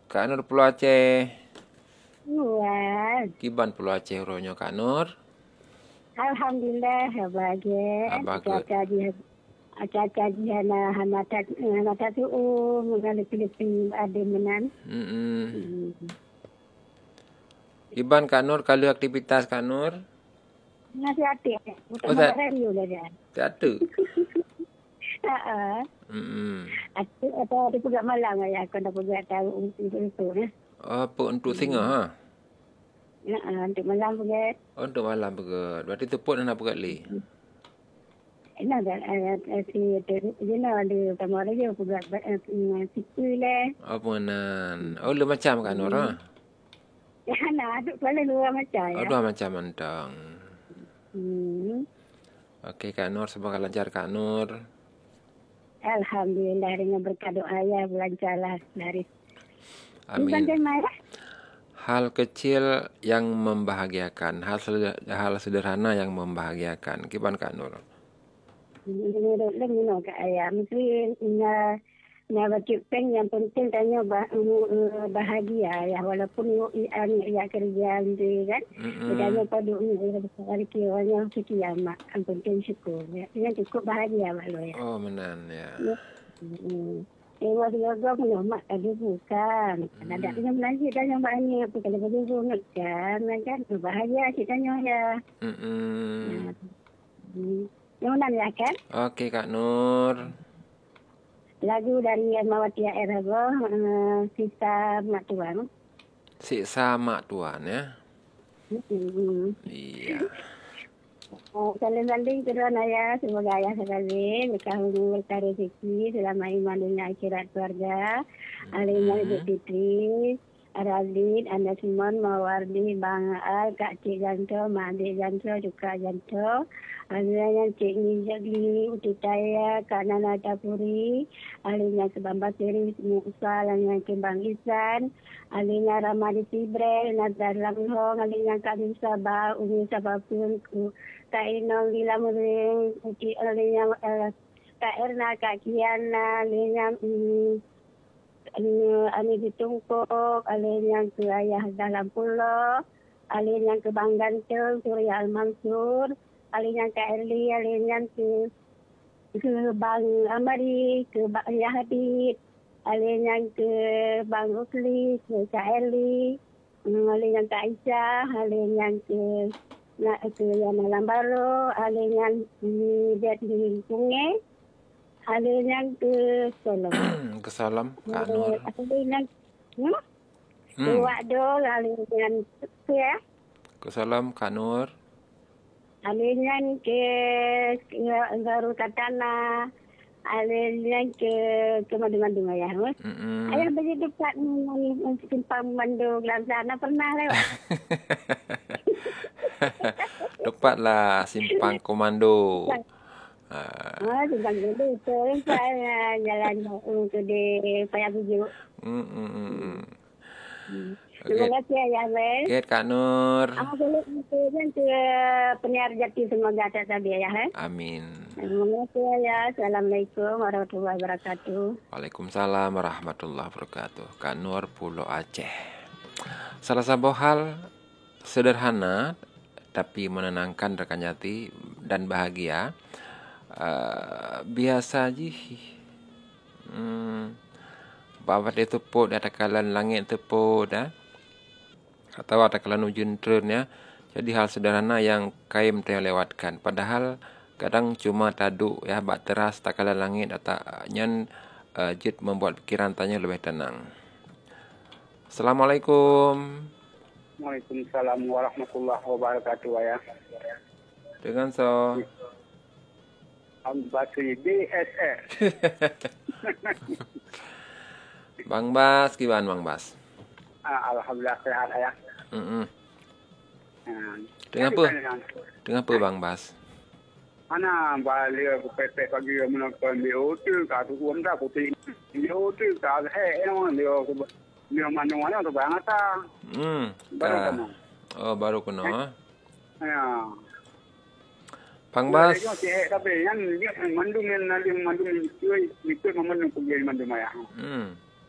Kak Nur Pulau Aceh. Luar. Kiban Pulau Aceh ronyo Kak Nur. Alhamdulillah bahagia. Bagus. Aca-aca hana tu mengalir Filipin ada menan. Kiban Kak Nur kalau aktivitas Kak Nur. Nasi hati. Oh, tak Radio lah dia. ada. Ada juga malam ya. Aku dah pergi tahu itu ya. Apa untuk singa ha? Untuk malam pergi. Oh, untuk malam pegat. Berarti tepuk nak pegat li. Ada kamar dia pergi situ lah. Apa nan? Oh, lu macam Kak Nur ha? Nah, ada paling luar macam ya. Dua macam mentang. Okey Kak Nur, semoga lancar Kak Nur. Alhamdulillah dengan berkat doa ya lancarlah dari. Amin. Hal kecil yang membahagiakan, hal sederhana yang membahagiakan. Gimana Kak Nur? Lagi Kak ayah, mesti baca pen yang penting tanya bahagia ya walaupun ia kerja gitu kan. Bedanya pada hari kiranya sekian mak yang penting syukur ya. Dengan cukup bahagia mak lo ya. Oh menan ya. Warga punya mak ada bukan. Ada yang belanja dan yang banyak apa kalau baju bunga kan bahagia ceritanya ya. Yang mana ya kan? Okey Kak Nur. Lagu dari Mawati Erago, Sisa Mak Tuan. Siksa Mak Tuan ya. Iya. Saling-saling kedua ayah, semoga ayah sekali berkahwin rezeki selama iman dunia akhirat keluarga. Alimah Ibu Fitri, Aradin, Anda Simon, Mawardi, Bang Al, Kak Cik Janto, Mak Adik Janto, juga Janto. Alinya Cik Nizagli, Utitaya, Kak Nana Tapuri, alinya Sebamba Seri, Musa, alinya Kembang Isan, alinya Ramadi Sibre, Nazar Lamhong, alinya Kak Nisa Ba, Umi Sabapun, Kak Inong Gila Muring, alinya Kak Erna, Kak Kiana, alinya Ani Ditungkuk, alinya ke Ayah Dalam Pulau, alinya ke Bang Gantung, Surya Al-Mansur, alinya ke Erli, alinya ke Bang Amari, ke Bang Yahadid, alinya ke Bang Ukli, ke Kak Erli, alinya ke Aisyah, alinya ke Yana Lambaro, alinya di Sungai, alinya ke Solom. Ke Salam Kak Nur. Alinya ke Wadol, alinya ya. Ke Salam Kak Nur. Alinya ke Garu Katana, alinya ke Madu-Madu ya. Ayah pergi dekat simpang Mandu Gelam sana pernah lewat. Tepatlah simpang komando. Simpang komando itu jalan ke di Payah Bujuk. Terima kasih Ayah Bel. Okey Kak Nur. Boleh ke penyiar Jati semoga atas tadi ya. Amin. Terima kasih Ayah. Assalamualaikum warahmatullahi wabarakatuh. Waalaikumsalam warahmatullahi wabarakatuh. Kak Nur Pulau Aceh. Salah satu hal sederhana tapi menenangkan rekan Jati dan bahagia. Biasa je. Bawa dia tepuk di atas kalan langit tepuk dah. Atau atas kalan ujung trun ya. Jadi hal sederhana yang kaim terlewatkan. Padahal kadang cuma taduk ya bak teras tak kalan langit atau nyan jid membuat pikiran tanya lebih tenang. Assalamualaikum. Waalaikumsalam warahmatullahi wabarakatuh ya. Dengan so Ambasi DSS. Bang Bas, gimana Bang Bas? Alhamdulillah sehat ya. Dengan apa? Dengan apa Bang Bas? Mana balik PP pagi menonton di hotel kat rumah dah putih. Di hotel kat yang dia mana tu bang ata. Baru kamu. Oh, baru kena. Ya. Bang Bas. Tapi yang mandum yang nanti mandum itu ikut memandung pergi mandum ya.